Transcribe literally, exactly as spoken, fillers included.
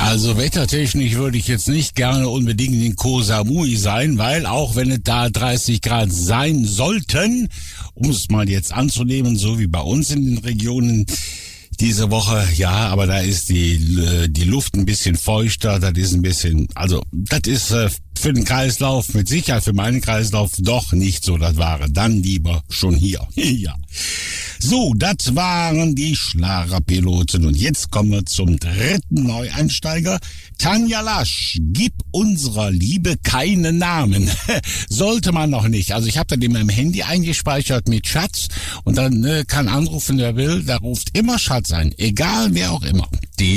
Also wettertechnisch würde ich jetzt nicht gerne unbedingt in Koh Samui sein, weil auch wenn es da dreißig Grad sein sollten, um es mal jetzt anzunehmen, so wie bei uns in den Regionen diese Woche, ja, aber da ist die die Luft ein bisschen feuchter, das ist ein bisschen, also das ist äh, für den Kreislauf, mit Sicherheit für meinen Kreislauf doch nicht so das Wahre. Dann lieber schon hier. Ja. So, das waren die Schlagerpiloten. Und jetzt kommen wir zum dritten Neueinsteiger. Tanja Lasch, gib unserer Liebe keinen Namen. Sollte man noch nicht. Also ich habe dann in meinem Handy eingespeichert mit Schatz und dann äh, kann anrufen, wer will. Da ruft immer Schatz ein. Egal wer auch immer. Die